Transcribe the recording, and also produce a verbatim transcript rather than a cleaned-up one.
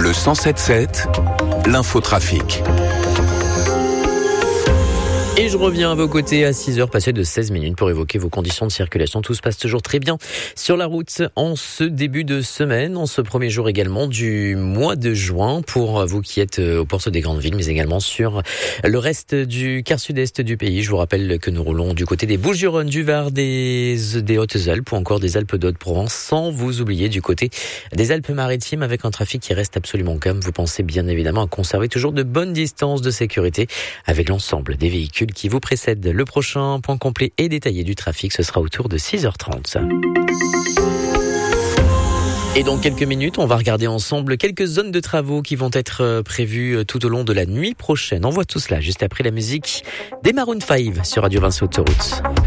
Le cent sept sept, l'infotrafic. Et je reviens à vos côtés à six heures passées de seize minutes pour évoquer vos conditions de circulation. Tout se passe toujours très bien sur la route en ce début de semaine, en ce premier jour également du mois de juin pour vous qui êtes aux portes des grandes villes, mais également sur le reste du quart sud-est du pays. Je vous rappelle que nous roulons du côté des Bouches-du-Rhône, du Var, des, des Hautes-Alpes ou encore des Alpes de Haute-Provence, sans vous oublier du côté des Alpes-Maritimes avec un trafic qui reste absolument calme. Vous pensez bien évidemment à conserver toujours de bonnes distances de sécurité avec l'ensemble des véhicules qui vous précède. Le prochain point complet et détaillé du trafic, ce sera autour de six heures trente. Et dans quelques minutes, on va regarder ensemble quelques zones de travaux qui vont être prévues tout au long de la nuit prochaine. On voit tout cela juste après la musique des Maroon cinq sur Radio Vinci Autoroute.